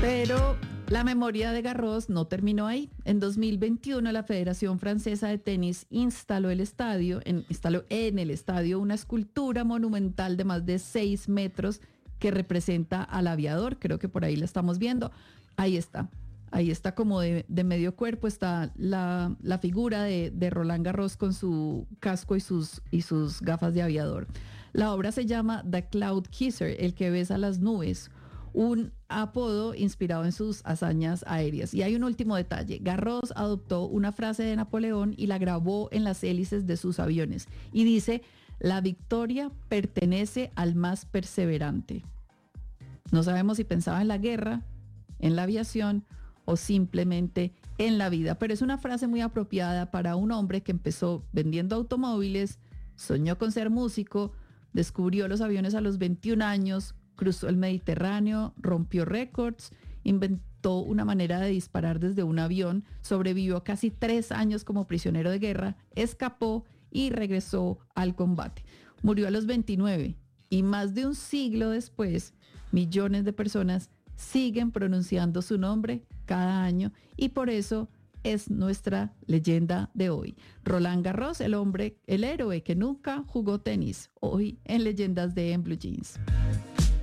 Pero la memoria de Garros no terminó ahí. En 2021 la Federación Francesa de Tenis instaló en el estadio una escultura monumental de más de 6 metros que representa al aviador. Creo que por ahí la estamos viendo. Ahí está. Ahí está como de medio cuerpo, está la figura de Roland Garros con su casco y sus gafas de aviador. La obra se llama The Cloud Kisser, el que besa las nubes, un apodo inspirado en sus hazañas aéreas. Y hay un último detalle. Garros adoptó una frase de Napoleón y la grabó en las hélices de sus aviones. Y dice, la victoria pertenece al más perseverante. No sabemos si pensaba en la guerra, en la aviación o simplemente en la vida. Pero es una frase muy apropiada para un hombre que empezó vendiendo automóviles, soñó con ser músico, descubrió los aviones a los 21 años, cruzó el Mediterráneo, rompió récords, inventó una manera de disparar desde un avión, sobrevivió casi 3 años como prisionero de guerra, escapó y regresó al combate. Murió a los 29 y más de un siglo después, millones de personas siguen pronunciando su nombre cada año y por eso es nuestra leyenda de hoy. Roland Garros, el héroe que nunca jugó tenis, hoy en Leyendas de En Blue Jeans.